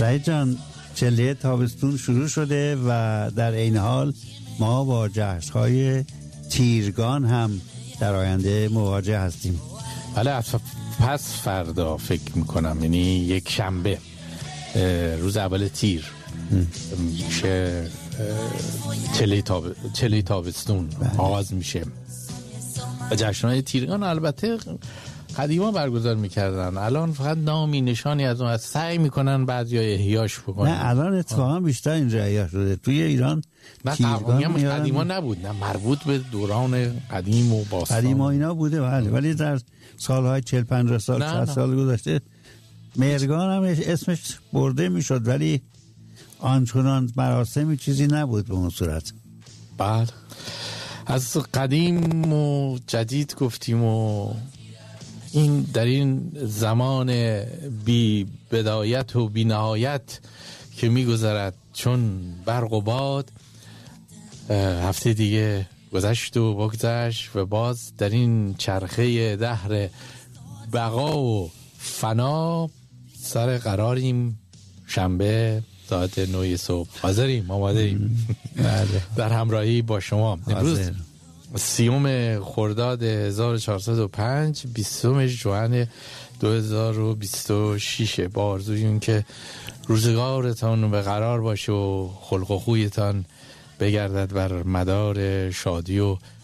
سعید جان، چله تابستون شروع شده و در این حال ما با جشن‌های تیرگان هم در آینده مواجه هستیم. بله، پس فردا فکر میکنم، یعنی یک شنبه روز اول تیر میشه چله تابستون آغاز میشه. و جشن‌های تیرگان البته قدیما برگزار میکردن، الان فقط نامی نشانی از اون سعی میکنن بعضیا احیاش بکنن. نه الان اتفاقا بیشتر اینجا احیا شده. توی ایران تیرگان قدیما نبود، نه مربوط به دوران قدیم و باستان قدیم اینا بوده بله، ولی در سالهای 40-50 سال 60 سال گذشته مهرگان هم اسمش برده میشد، ولی آنچنان مراسمی چیزی نبود به اون صورت. بله، از قدیم و جدید گفتیم و این در این زمان بی بدایت و بی نهایت که میگذرد چون برق و باد، هفته دیگه گذشت و بگذشت و باز در این چرخه دهر بقا و فنا سر قراریم. شنبه ساعت 9 صبح حاضریم، آماده‌ایم در همراهی با شما. امروز 30 خرداد 1405 20 ژوئن 2026 با آرزوی این که روزگارتان به قرار باشه و خلق و خویتان بگردد بر مدار شادی و